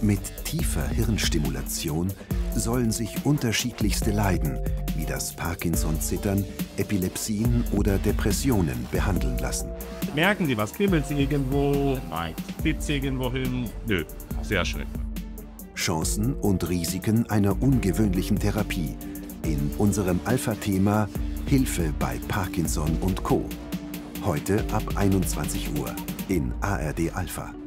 Mit tiefer Hirnstimulation sollen sich unterschiedlichste Leiden, wie das Parkinson-Zittern, Epilepsien oder Depressionen, behandeln lassen. Merken Sie was? Kribbelt Sie irgendwo? Nein. Zieht Sie irgendwo hin? Nö. Sehr schön. Chancen und Risiken einer ungewöhnlichen Therapie in unserem Alpha-Thema Hilfe bei Parkinson und Co. Heute ab 21 Uhr in ARD Alpha.